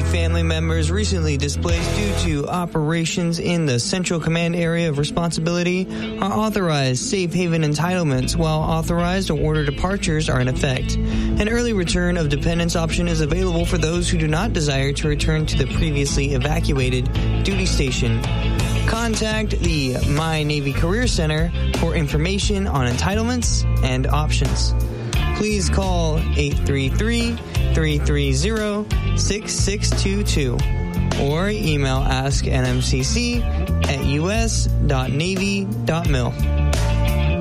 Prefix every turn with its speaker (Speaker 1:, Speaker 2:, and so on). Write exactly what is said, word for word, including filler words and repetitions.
Speaker 1: family members recently displaced due to operations in the Central Command Area of Responsibility are authorized safe haven entitlements, while authorized or ordered departures are in effect. An early return of dependents option is available for those who do not desire to return to the previously evacuated duty station. Contact the My Navy Career Center for information on entitlements and options. Please call eight three three, three three zero, six six two two or email ask N M C C at u s dot navy dot mil.